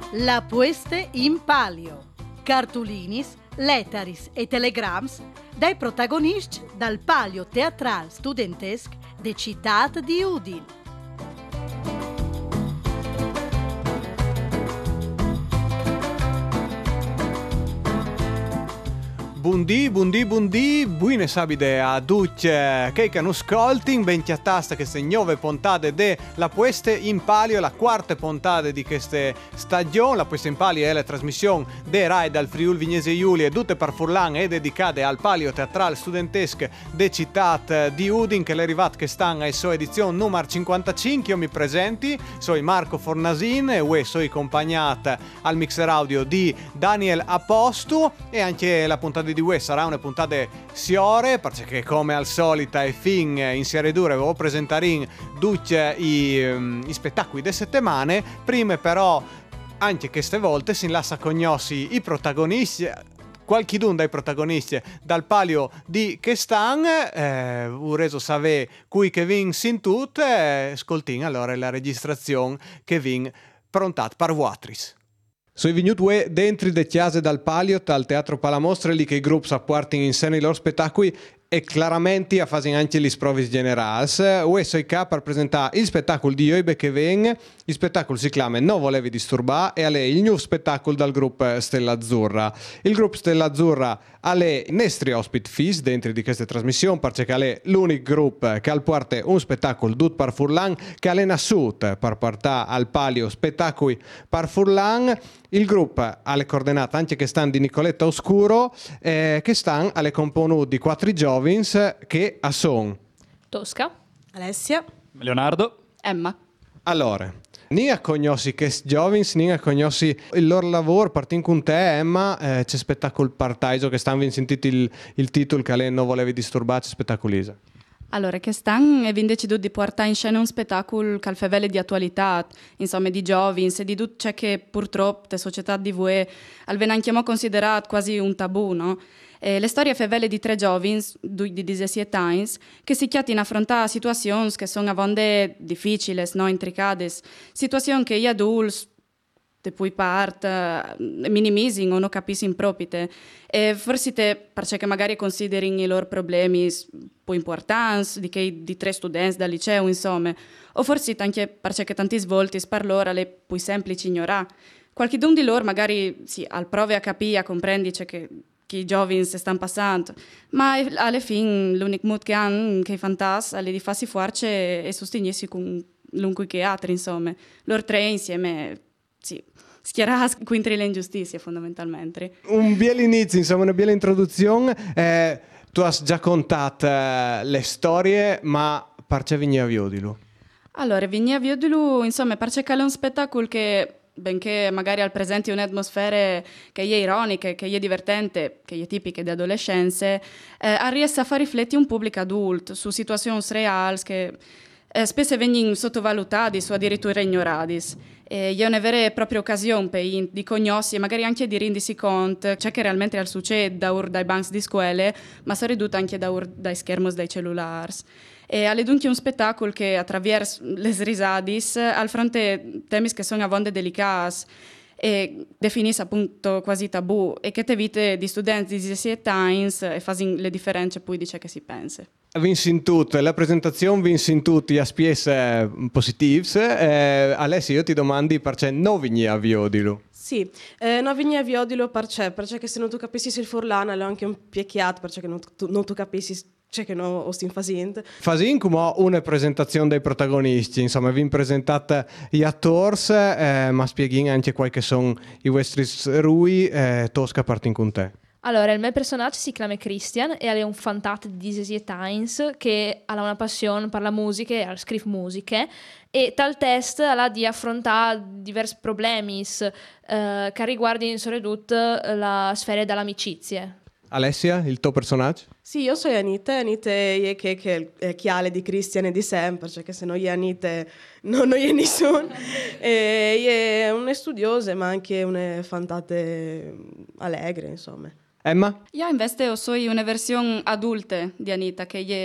La pueste in palio. Cartulinis, lettaris e telegrams dai protagonisti dal palio teatral studentesc de Citat di Udin. Buondì, buone sabide a tutti che hanno ascolting, ben chiattasta queste nuove puntate della Pueste in Palio, la quarta puntata di questa stagione. La Pueste in Palio è la trasmissione de Rai dal Friuli Vignese Giulia, tutte per Furlan e dedicate al palio teatrale studentesco de Citat di Udin, che è arrivato quest'anno alla sua edizione numero 55. Io mi presenti, sono Marco Fornasin e sono accompagnato al mixer audio di Daniel Apostu, e anche la puntata di UE sarà una puntata siore, perché come al solito e fin in serie dure avevo presentare tutti i spettacoli delle settimane. Prima però anche queste volte si lascia conosci i protagonisti, qualchidun dai protagonisti dal palio di quest'anno. Ho reso sapere qui che vin sin tut, ascoltin allora la registrazione che vin prontat par vuatris. Sono venuti dentro le chiese dal palio al Teatro Palamostre, lì che i gruppi apportano in scena i loro spettacoli e chiaramente a fare anche gli sprovis generali. Ue sono qua per presentare il spettacolo di Oibe che viene. Il spettacolo si chiama Non volevi disturbare e è il nuovo spettacolo dal gruppo Stella Azzurra. Il gruppo Stella Azzurra ha i nostri ospiti fis dentro di questa trasmissione, perché è l'unico gruppo che porta un spettacolo tutto per Furlan, che è nasciuto per portare al palio spettacoli per Furlan. Il gruppo ha le coordinate anche che stanno di Nicoletta Oscuro, che stanno alle componute di 4 giovani che sono Tosca, Alessia, Leonardo, Emma. Allora, ni a conosci che giovani, ni a conosci il loro lavoro. Partiamo con te, Emma. C'è spettacolo partaggio che stanno sentito il titolo che lei non volevi disturbare, c'è spettacolisa. Allora, quest'anno abbiamo deciso di portare in scena un spettacolo che fa di attualità, insomma, di giovani, e di tutto ciò che purtroppo la società di voi viene anche considerato quasi un tabù, no? Le storie favele di 3 giovani di 17 anni che si chiamano a affrontare situazioni che sono a volte difficili, no? Intricate, situazioni che gli adulti de poi parte minimizzing o non capiscono proprio, e forse perché magari considerino i loro problemi più importanti di 3 studenti dal liceo, insomma, o forse anche perché tanti svolti per loro è più semplice ignorare. Qualcuno di loro magari sì, al prove a capire, a comprendere che i giovani si stanno passando, ma alla fine l'unico modo che hanno, che è fantastico, è di farsi forza e sostenersi con l'un che altri, insomma. Loro 3 insieme, sì, schierare contro le ingiustizie fondamentalmente. Un bel inizio, insomma, una bella introduzione. Tu hai già contato le storie, ma perché vigni a Viodilo? Allora, vigni a Viodilo, insomma, perché è un spettacolo che, benché magari al presente un'atmosfera che è ironica, che è divertente, che è tipica di adolescenze, riesce a far riflettere un pubblico adulto su situazioni reali che spesso vengono sottovalutati o addirittura ignorati. È una vera e propria occasione di conoscere e magari anche di rendersi conto ciò che realmente succede dai banchi di scuole, ma si ridotta anche dai schermi dei cellulari. E è dunque un spettacolo che attraverso le risate affronta temi che sono a volte delicati e definisce appunto quasi tabù e che te vite di studenti di 17 anni e fanno le differenze poi di ciò che si pensa. Vinci in tutto, la presentazione vinci in tutti gli aspetti positivi. Alessia, io ti domandi perché non vigni a Viodilo? sì, non vigni a Viodilo perché se non tu capissi il Furlan è anche un picchiato perché non tu capissi c'è che non ho stin facendo. Fasin come una presentazione dei protagonisti, insomma, vi presentate gli attori, ma spieghi anche quali che sono i vostri rui. Tosca, parti con te. Allora, il mio personaggio si chiama Christian e è un fantato di 17 anni che ha una passione per la musica e scrive musiche e tal test ha di affrontare diversi problemi che riguardano soprattutto la sfera dell'amicizia. Alessia, il tuo personaggio? Sì, io sono Anita è che è chiale di Christian e di sempre, perché se no io Anita non è nessuno. E è una studiosa, ma anche una fantate allegre, insomma. Emma? Io invece sono una versione adulta di Anita, che